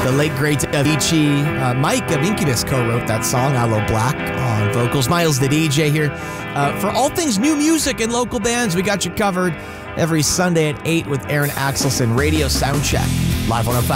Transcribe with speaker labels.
Speaker 1: The late great Avicii. Mike of Incubus co-wrote that song, Aloe Black, on vocals. Miles the DJ here. For all things new music and local bands, we got you covered every Sunday at 8 with Aaron Axelson. Radio Soundcheck, live on